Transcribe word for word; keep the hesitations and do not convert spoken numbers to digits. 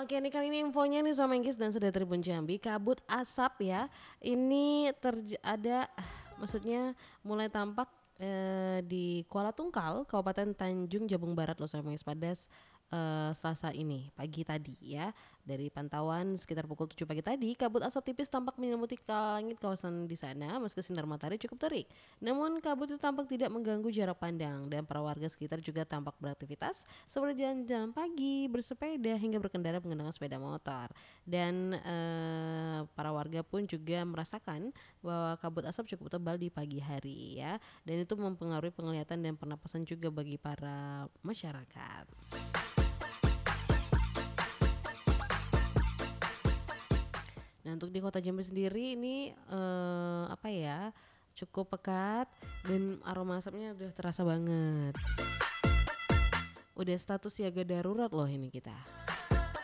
Oke nih kali ini infonya nih Sobat Manggis dan Sudah Tribun Jambi, kabut asap ya. Ini terj ada maksudnya mulai tampak eh, di Kuala Tungkal, Kabupaten Tanjung Jabung Barat loh Sobat Manggis pada eh, Selasa ini pagi tadi ya. Dari pantauan sekitar pukul tujuh pagi tadi, kabut asap tipis tampak menyelimuti langit kawasan di sana meski sinar matahari cukup terik. Namun kabut itu tampak tidak mengganggu jarak pandang dan para warga sekitar juga tampak beraktivitas seperti jalan-jalan pagi, bersepeda hingga berkendara menggunakan sepeda motor. Dan eh, para warga pun juga merasakan bahwa kabut asap cukup tebal di pagi hari ya. Dan itu mempengaruhi penglihatan dan pernapasan juga bagi para masyarakat. Nah untuk di Kota Jambi sendiri ini eh, apa ya, cukup pekat dan aroma asapnya udah terasa banget. Udah status siaga darurat loh ini kita.